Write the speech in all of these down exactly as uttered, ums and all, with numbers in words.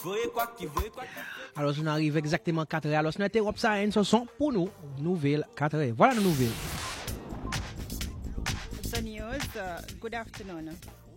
Alors, on arrive exactement quatre heures. Alors, on interrompt ça à une chanson pour nous. Nouvelle quatre heures. Voilà la nouvelle. The news, uh, good afternoon.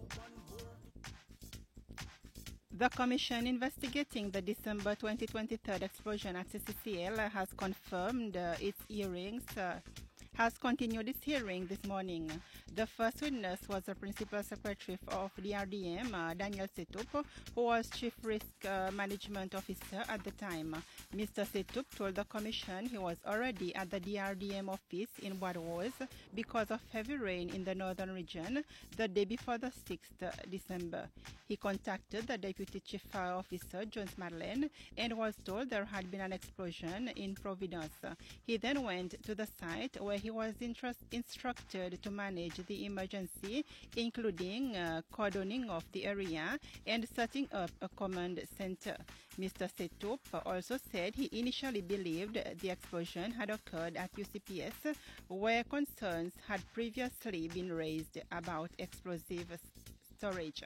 The commission investigating the December twenty twenty-three explosion at C C C L has confirmed uh, its hearings. Uh, has continued its hearing this morning. The first witness was the Principal Secretary of the R D M, uh, Daniel Setup, who was Chief Risk uh, Management Officer at the time. Mister Setup told the Commission he was already at the D R D M office in Wadworth because of heavy rain in the northern region the day before the sixth of December. He contacted the Deputy Chief Fire Officer, Jones Madeleine, and was told there had been an explosion in Providence. He then went to the site where he was intrust- instructed to manage the emergency, including uh, cordoning off the area and setting up a command center. Mister Setup also said he initially believed the explosion had occurred at U C P S, where concerns had previously been raised about explosive storage.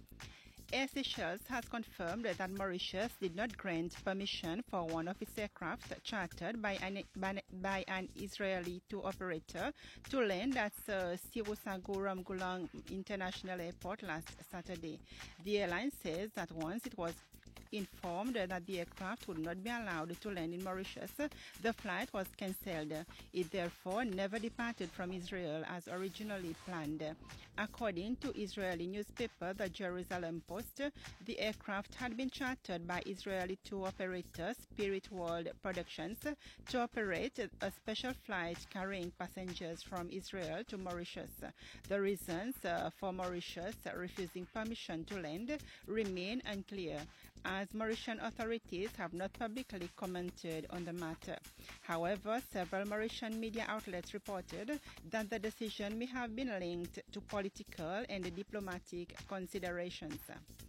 Air Seychelles has confirmed that Mauritius did not grant permission for one of its aircraft chartered by an, by an Israeli tour operator to land at uh, Sirusagu Ramgulang International Airport last Saturday. The airline says that once it was informed that the aircraft would not be allowed to land in Mauritius, the flight was cancelled. It therefore never departed from Israel as originally planned. According to Israeli newspaper The Jerusalem Post, the aircraft had been chartered by Israeli tour operator Spirit World Productions to operate a special flight carrying passengers from Israel to Mauritius. The reasons uh, for Mauritius refusing permission to land remain unclear, as Mauritian authorities have not publicly commented on the matter. However, several Mauritian media outlets reported that the decision may have been linked to political and diplomatic considerations.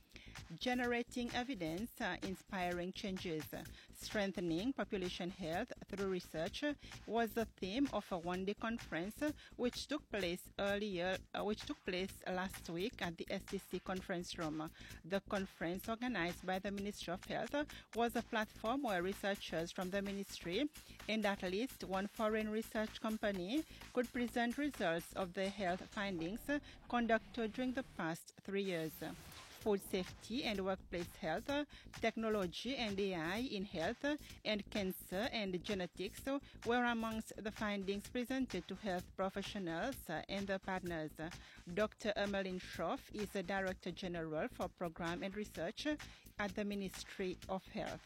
Generating evidence, uh, inspiring changes, strengthening population health through research was the theme of a one-day conference which took place earlier, uh, which took place last week at the S D C conference room. The conference, organized by the Ministry of Health, was a platform where researchers from the ministry and at least one foreign research company could present results of their health findings conducted during the past three years. Food safety and workplace health, technology and A I in health, and cancer and genetics were amongst the findings presented to health professionals and their partners. Doctor Emmeline Schroff is the Director General for Program and Research at the Ministry of Health.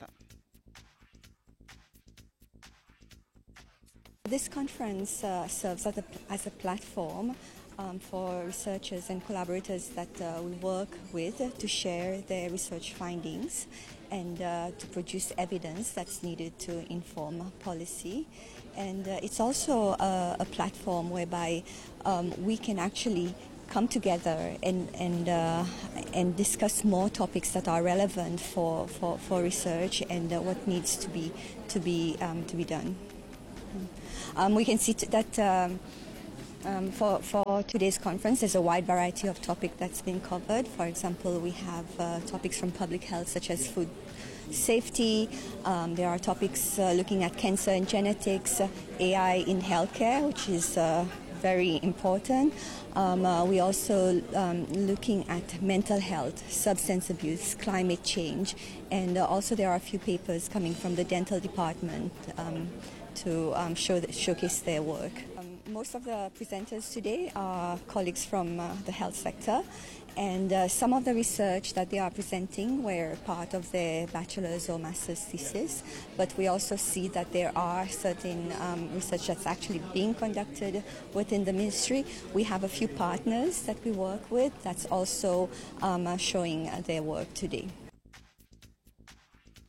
This conference uh, serves as a, as a platform Um, for researchers and collaborators that uh, we work with to share their research findings and uh, to produce evidence that's needed to inform policy. And uh, it's also a, a platform whereby um, we can actually come together and and uh, and discuss more topics that are relevant for, for, for research and uh, what needs to be to be um, to be done. Um, we can see t- that. Um, Um, for, for today's conference, there's a wide variety of topics that's been covered. For example, we have uh, topics from public health such as food safety. Um, there are topics uh, looking at cancer and genetics, uh, A I in healthcare, which is uh, very important. Um, uh, we also um, looking at mental health, substance abuse, climate change, and uh, also there are a few papers coming from the dental department um, to um, show that, showcase their work. Most of the presenters today are colleagues from uh, the health sector, and uh, some of the research that they are presenting were part of their bachelor's or master's thesis, but we also see that there are certain um, research that's actually being conducted within the ministry. We have a few partners that we work with that's also um, uh, showing uh, their work today.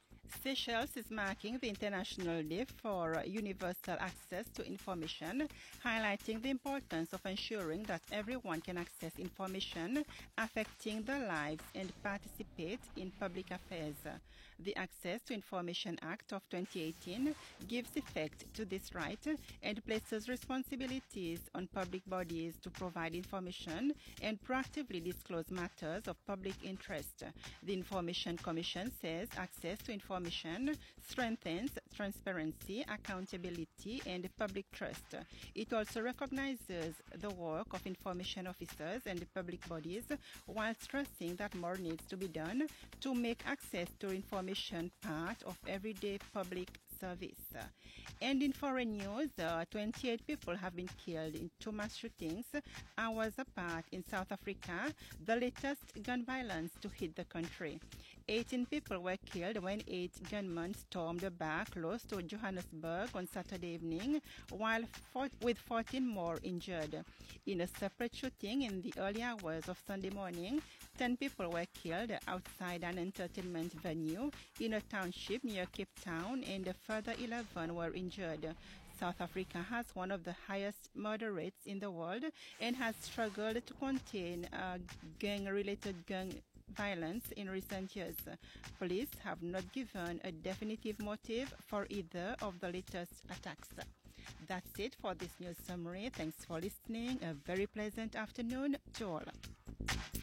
Seychelles is marking the International Day for Universal Access to Information, highlighting the importance of ensuring that everyone can access information affecting their lives and participate in public affairs. The Access to Information Act of twenty eighteen gives effect to this right and places responsibilities on public bodies to provide information and proactively disclose matters of public interest. The Information Commission says access to information strengthens transparency, accountability, and public trust. It also recognizes the work of information officers and public bodies while stressing that more needs to be done to make access to information part of everyday public service. And in foreign news, uh, twenty-eight people have been killed in two mass shootings hours apart in South Africa, the latest gun violence to hit the country. eighteen people were killed when eight gunmen stormed a bar close to Johannesburg on Saturday evening, while for- with fourteen more injured. In a separate shooting in the early hours of Sunday morning, ten people were killed outside an entertainment venue in a township near Cape Town, and a further eleven were injured. South Africa has one of the highest murder rates in the world and has struggled to contain uh, gang-related gun violence in recent years. Police have not given a definitive motive for either of the latest attacks. That's it for this news summary. Thanks for listening. A very pleasant afternoon to all.